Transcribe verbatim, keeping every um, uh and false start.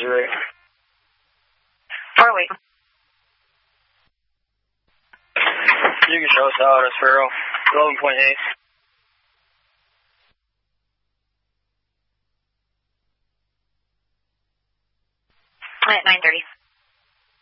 zero eight. Four wait. You can show us out as Sparrow, eleven point eight. At nine thirty.